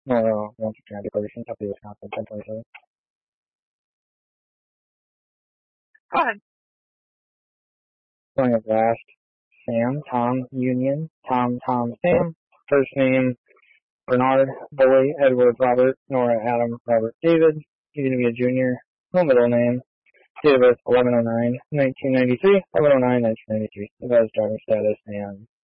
No, no, declaration, Tuppy, Wisconsin, 1027. Go ahead. Going up last, Sam, Tom, Union, Tom, Sam. First name, Bernard, Boy, Edward, Robert, Nora, Adam, Robert, David. He's going to be a junior. No middle name. Date of birth, 11/09/1993, 11/09/1993. About his driving status and